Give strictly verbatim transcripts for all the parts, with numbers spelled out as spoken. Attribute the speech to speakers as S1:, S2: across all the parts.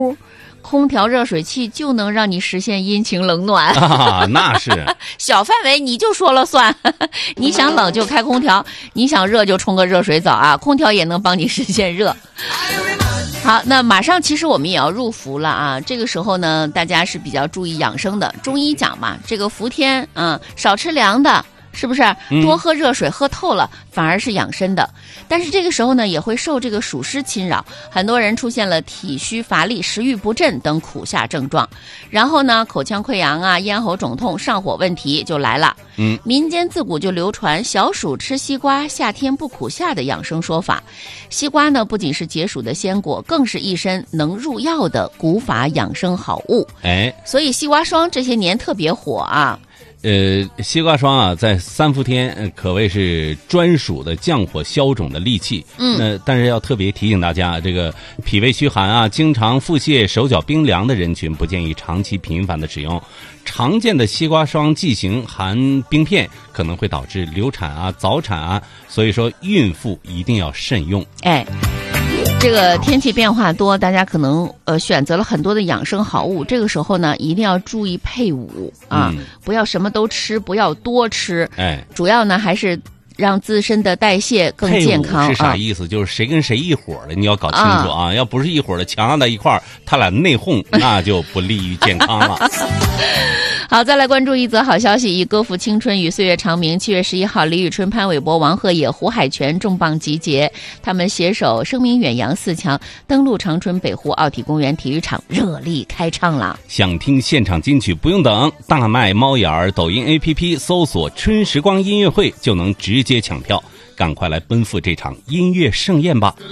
S1: 空调热水器就能让你实现阴晴冷暖
S2: 啊，那是
S1: 小范围你就说了算你想冷就开空调，你想热就冲个热水澡啊，空调也能帮你实现热。好，那马上其实我们也要入伏了啊，这个时候呢大家是比较注意养生的，中医讲嘛，这个伏天啊、嗯，少吃凉的，是不是多喝热水、嗯、喝透了反而是养生的。但是这个时候呢也会受这个暑湿侵扰，很多人出现了体虚乏力、食欲不振等苦夏症状，然后呢口腔溃疡啊、咽喉肿痛、上火问题就来了。嗯，民间自古就流传小暑吃西瓜，夏天不苦夏的养生说法。西瓜呢不仅是解暑的鲜果，更是一身能入药的古法养生好物。哎，所以西瓜霜这些年特别火啊。
S2: 呃，西瓜霜啊，在三伏天、呃、可谓是专属的降火消肿的利器。嗯，那但是要特别提醒大家，这个脾胃虚寒啊、经常腹泻、手脚冰凉的人群，不建议长期频繁的使用。常见的西瓜霜剂型含冰片，可能会导致流产啊、早产啊，所以说孕妇一定要慎用。
S1: 哎。这个天气变化多，大家可能呃选择了很多的养生好物，这个时候呢一定要注意配伍啊、嗯，不要什么都吃，不要多吃。哎，主要呢还是让自身的代谢更健康。
S2: 配伍是啥意思？啊、就是谁跟谁一伙的，你要搞清楚啊！啊要不是一伙的强在一块儿，他俩内讧，那就不利于健康了。
S1: 好，再来关注一则好消息，以歌赋青春与岁月长明。七月十一号，李宇春、潘玮柏、王鹤野、胡海泉重磅集结，他们携手声名远扬四强，登陆长春北湖奥体公园体育场，热力开唱了。
S2: 想听现场金曲不用等，大麦、猫眼儿、抖音 A P P 搜索“春时光音乐会”就能直接抢票。赶快来奔赴这场音乐盛宴吧！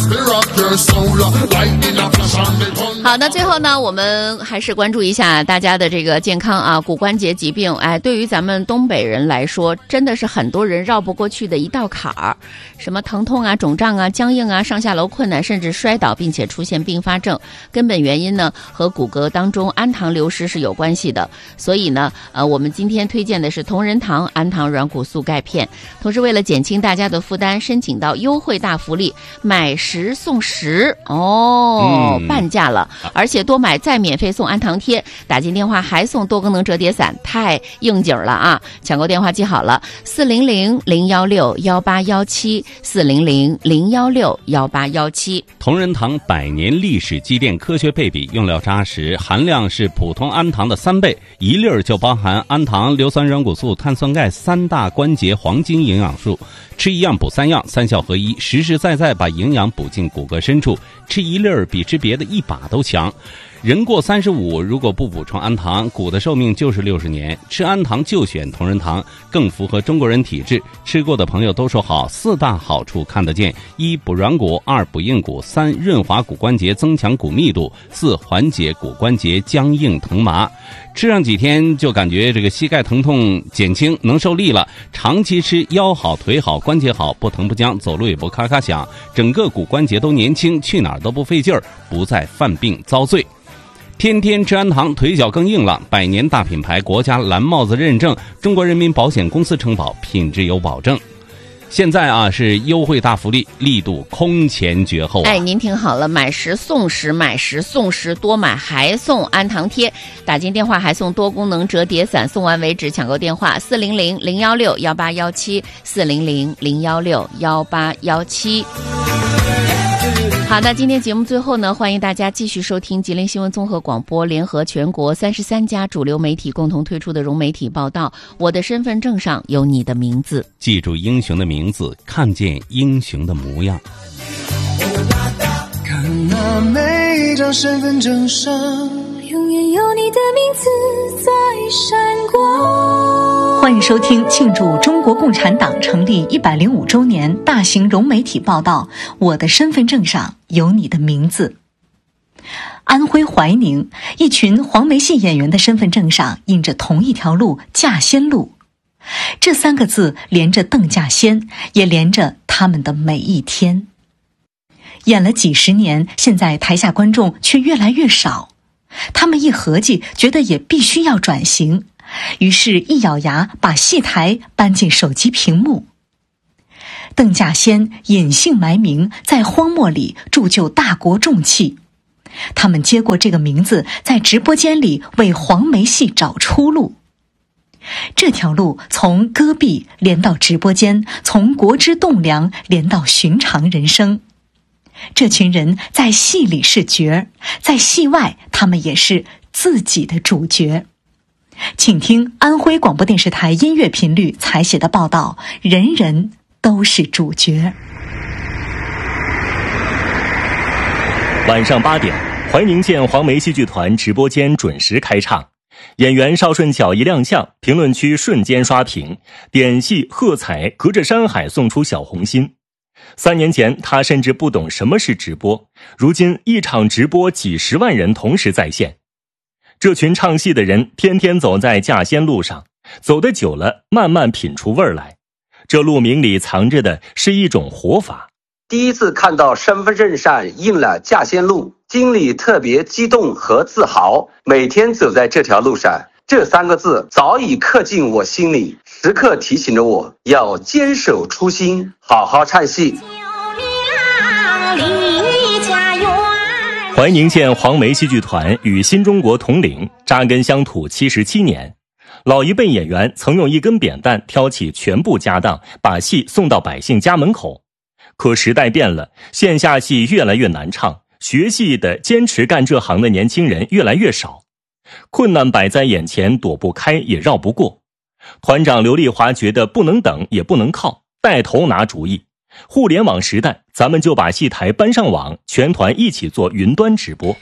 S1: 好，那最后呢，我们还是关注一下大家的这个健康啊，骨关节疾病，哎，对于咱们东北人来说，真的是很多人绕不过去的一道坎儿。什么疼痛啊、肿胀啊、僵硬啊、上下楼困难，甚至摔倒，并且出现并发症，根本原因呢和骨骼当中氨糖流失是有关系的。所以呢，呃，我们今天推荐的是同仁堂氨糖软骨素钙片，同时为了减轻大家的负担，申请到优惠大福利，买十送十哦、嗯，半价了，而且多买再免费送氨糖贴，打进电话还送多功能折叠伞，太应景了啊！抢购电话记好了，四零零零幺六幺八幺七，四零零零幺六幺八幺七。
S2: 同仁堂百年历史积淀，科学配比，用料扎实，含量是普通氨糖的三倍，一粒儿就包含氨糖、硫酸软骨素、碳酸钙三大关节黄金营养素。吃一样补三样，三效合一，实实在在把营养补进骨骼深处。吃一粒儿比吃别的一把都强。人过三十五，如果不补充氨糖，骨的寿命就是六十年。吃氨糖就选同仁堂，更符合中国人体质。吃过的朋友都说好，四大好处看得见：一补软骨，二补硬骨，三润滑骨关节，增强骨密度，四缓解骨关节僵硬疼麻。吃上几天就感觉这个膝盖疼痛减轻，能受力了。长期吃，腰好腿好关节好，不疼不僵，走路也不咔咔响，整个骨关节都年轻，去哪儿都不费劲儿，不再犯病遭罪。天天吃氨糖，腿脚更硬了。百年大品牌，国家蓝帽子认证，中国人民保险公司承保，品质有保证。现在啊是优惠大福利，力度空前绝后、啊、
S1: 哎，您听好了，买十送十，买十送十，多买还送氨糖贴，打进电话还送多功能折叠伞，送完为止。抢购电话四零零零幺六幺八幺七，四零零零幺六幺八幺七。好，那今天节目最后呢，欢迎大家继续收听吉林新闻综合广播联合全国三十三家主流媒体共同推出的融媒体报道。我的身份证上有你的名字，
S2: 记住英雄的名字，看见英雄的模样。
S3: 看那每张身份证上，永远有你的名字在闪光。
S4: 欢迎收听庆祝中国共产党成立一百零五周年大型融媒体报道《我的身份证上有你的名字》。安徽怀宁，一群黄梅戏演员的身份证上印着同一条路——稼先路。这三个字连着邓稼先，也连着他们的每一天。演了几十年，现在台下观众却越来越少。他们一合计，觉得也必须要转型，于是一咬牙把戏台搬进手机屏幕。邓稼先隐姓埋名，在荒漠里铸就大国重器。 他们接过这个名字，在直播间里为黄梅戏找出路。这条路从戈壁连到直播间，从国之栋梁连到寻常人生。这群人在戏里是角儿，在戏外他们也是自己的主角。请听安徽广播电视台音乐频率采写的报道，人人都是主角。
S5: 晚上八点，怀宁县黄梅戏剧团直播间准时开唱，演员邵顺巧一亮相，评论区瞬间刷屏，点戏喝彩，隔着山海送出小红心。三年前他甚至不懂什么是直播，如今一场直播几十万人同时在线。这群唱戏的人天天走在稼仙路上，走得久了慢慢品出味儿来，这路名里藏着的是一种活法。
S6: 第一次看到身份证上印了稼仙路，心里特别激动和自豪，每天走在这条路上，这三个字早已刻进我心里，时刻提醒着我要坚守初心，好好唱戏。
S5: 怀宁县黄梅戏剧团与新中国同龄，扎根乡土七十七年。老一辈演员曾用一根扁担挑起全部家当，把戏送到百姓家门口。可时代变了，线下戏越来越难唱，学戏的坚持干这行的年轻人越来越少。困难摆在眼前，躲不开也绕不过。团长刘丽华觉得不能等也不能靠，带头拿主意。互联网时代，咱们就把戏台搬上网，全团一起做云端直播。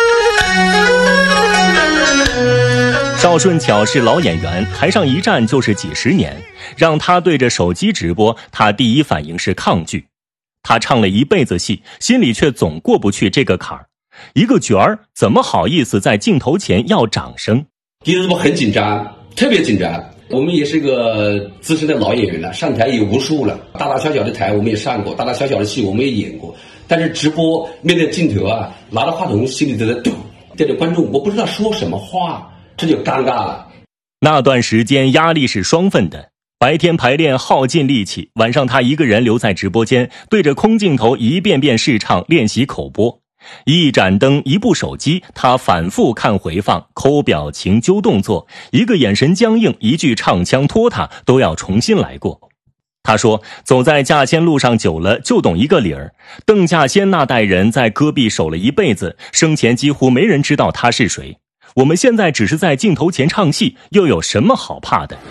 S5: 邵顺巧是老演员，台上一站就是几十年，让他对着手机直播，他第一反应是抗拒。他唱了一辈子戏，心里却总过不去这个坎儿。一个角儿怎么好意思在镜头前要掌声？
S7: 第一次我很紧张，特别紧张。我们也是个资深的老演员了，上台也无数了，大大小小的台我们也上过，大大小小的戏我们也演过。但是直播面对镜头啊，拿着话筒心里都在抖，对着观众我不知道说什么话，这就尴尬了。
S5: 那段时间压力是双份的，白天排练耗尽力气，晚上他一个人留在直播间，对着空镜头一遍遍试唱练习口播。一盏灯，一部手机，他反复看回放，抠表情，揪动作，一个眼神僵硬，一句唱腔拖沓，都要重新来过。他说，走在稼仙路上久了，就懂一个理儿。邓稼先那代人在戈壁守了一辈子，生前几乎没人知道他是谁。我们现在只是在镜头前唱戏，又有什么好怕的？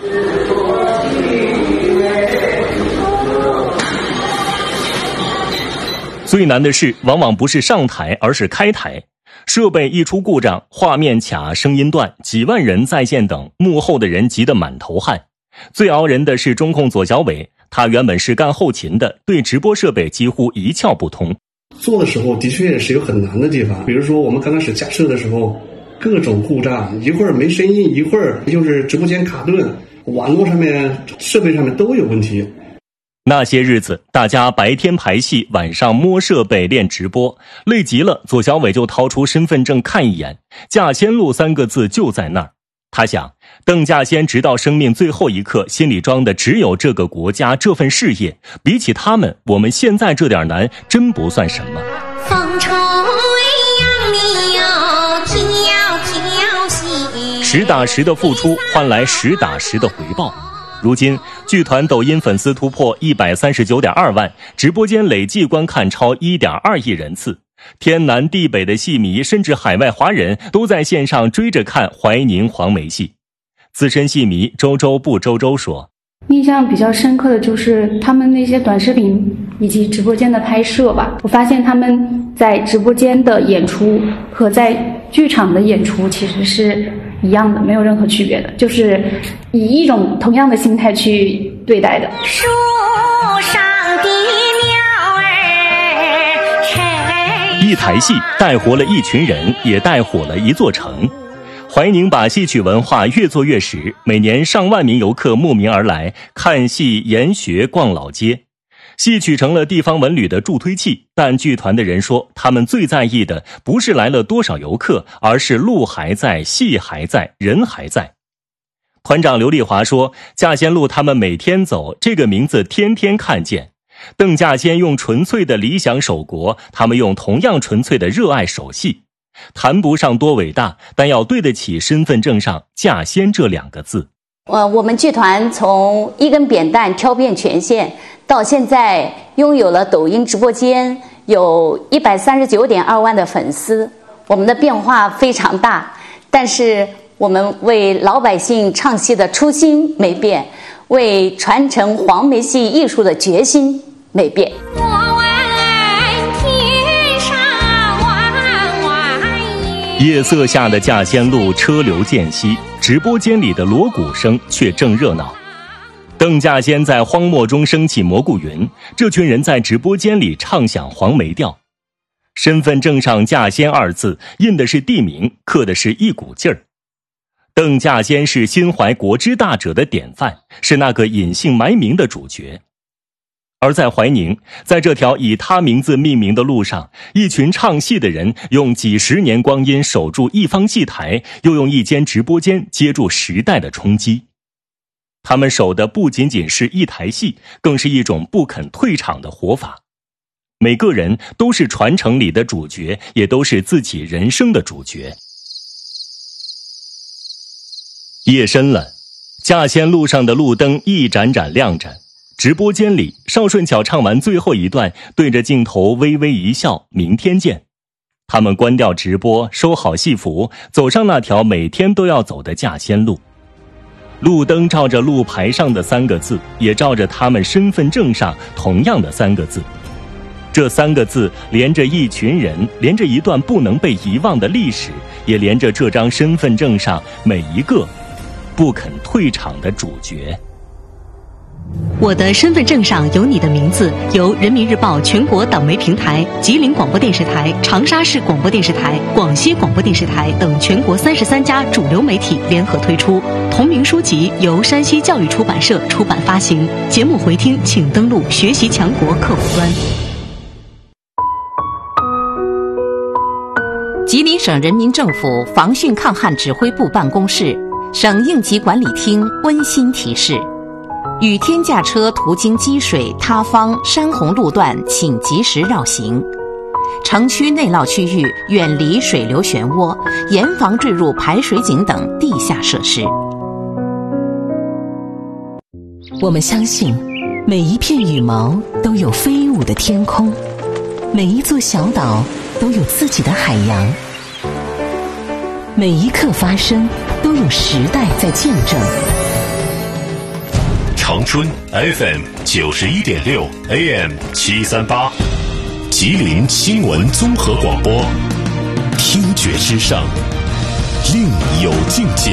S5: 最难的事往往不是上台，而是开台。设备一出故障，画面卡，声音断，几万人在线等，幕后的人急得满头汗。最熬人的是中控左小伟，他原本是干后勤的，对直播设备几乎一窍不通。
S8: 做的时候的确是有很难的地方，比如说我们刚开始假设的时候，各种故障，一会儿没声音，一会儿就是直播间卡顿，网络上面设备上面都有问题。
S5: 那些日子，大家白天排戏，晚上摸设备练直播，累极了，左小伟就掏出身份证看一眼，稼仙路三个字就在那儿。他想，邓稼先直到生命最后一刻，心里装的只有这个国家，这份事业，比起他们，我们现在这点难真不算什么。
S3: 风吹杨柳飘飘兮，
S5: 实打实的付出换来实打实的回报。如今剧团抖音粉丝突破 一百三十九点二万，直播间累计观看超 一点二亿人次，天南地北的戏迷甚至海外华人都在线上追着看怀宁黄梅戏。资深戏迷周周不周周说，
S9: 印象比较深刻的就是他们那些短视频以及直播间的拍摄吧，我发现他们在直播间的演出和在剧场的演出其实是一样的，没有任何区别的，就是以一种同样的心态去对待的。
S3: 树上的鸟儿吹，
S5: 一台戏带活了一群人，也带火了一座城。怀宁把戏曲文化越做越实，每年上万名游客慕名而来，看戏、研学、逛老街。戏曲成了地方文旅的助推器，但剧团的人说，他们最在意的不是来了多少游客，而是路还在，戏还在，人还在。团长刘丽华说，稼仙路他们每天走，这个名字天天看见。邓稼先用纯粹的理想守国，他们用同样纯粹的热爱守戏。 谈不上多伟大，但要对得起身份证上稼先这两个字。
S10: 呃，我们剧团从一根扁担挑遍全县，到现在拥有了抖音直播间，有一百三十九点二万的粉丝，我们的变化非常大，但是我们为老百姓唱戏的初心没变，为传承黄梅戏艺术的决心没变。
S5: 夜色下的稼先路车流渐稀，直播间里的锣鼓声却正热闹。邓稼先在荒漠中升起蘑菇云，这群人在直播间里唱响黄梅调。身份证上稼先二字印的是地名，刻的是一股劲儿。邓稼先是心怀国之大者的典范，是那个隐姓埋名的主角。而在怀宁，在这条以他名字命名的路上，一群唱戏的人用几十年光阴守住一方戏台，又用一间直播间接住时代的冲击。他们守的不仅仅是一台戏，更是一种不肯退场的活法。每个人都是传承里的主角，也都是自己人生的主角。夜深了，稼先路上的路灯一盏盏亮着。直播间里，邵顺巧唱完最后一段，对着镜头微微一笑，明天见。他们关掉直播，收好戏服，走上那条每天都要走的稼先路。路灯照着路牌上的三个字，也照着他们身份证上同样的三个字。这三个字连着一群人，连着一段不能被遗忘的历史，也连着这张身份证上每一个不肯退场的主角。
S4: 我的身份证上有你的名字，由人民日报全国党媒平台、吉林广播电视台、长沙市广播电视台、广西广播电视台等全国三十三家主流媒体联合推出。同名书籍由山西教育出版社出版发行。节目回听请登录学习强国客户端。
S11: 吉林省人民政府防汛抗旱指挥部办公室、省应急管理厅温馨提示：雨天驾车途经积水、塌方、山洪路段，请及时绕行。城区内涝区域远离水流漩涡，严防坠入排水井等地下设施。
S12: 我们相信，每一片羽毛都有飞舞的天空，每一座小岛都有自己的海洋，每一刻发生都有时代在见证。
S13: 长春 F M 九十一点六 A M 七三八，吉林新闻综合广播，听觉之上，另有境界。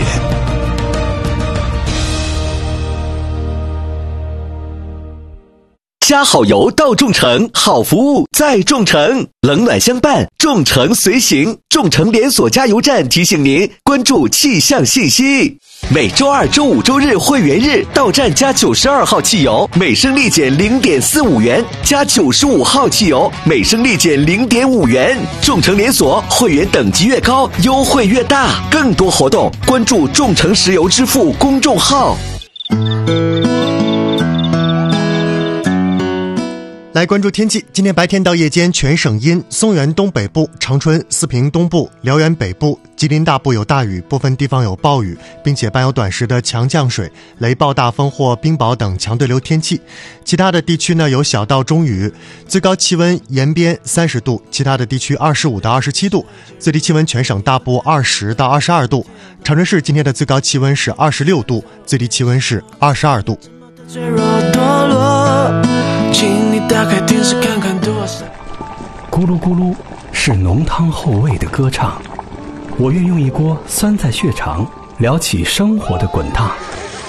S14: 加好油到众诚，好服务在众诚，冷暖相伴，众诚随行。众诚连锁加油站提醒您关注气象信息。每周二、周五、周日会员日到站加九十二号汽油，每升立减零点四五元；加九十五号汽油，每升立减零点五元。众诚连锁会员等级越高，优惠越大。更多活动关注众诚石油支付公众号。
S15: 来关注天气，今天白天到夜间全省阴，松原东北部、长春、四平东部、辽源北部、吉林大部有大雨，部分地方有暴雨，并且伴有短时的强降水、雷暴大风或冰雹等强对流天气。其他的地区呢有小到中雨，最高气温延边三十度，其他的地区二十五到二十七度，最低气温全省大部二十到二十二度。长春市今天的最高气温是二十六度，最低气温是二十二度。
S16: 咕噜咕噜是浓汤厚味的歌唱，我愿用一锅酸在血肠聊起生活的滚烫。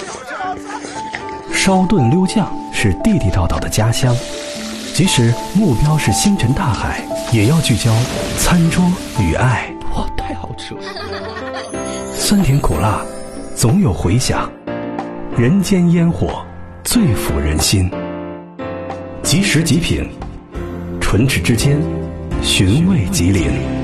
S16: 烧炖溜酱是地地道道的家乡，即使目标是星辰大海，也要聚焦餐桌与爱。哇，太好吃了！酸甜苦辣总有回响，人间烟火最抚人心。即食即品，唇齿之间寻味吉林。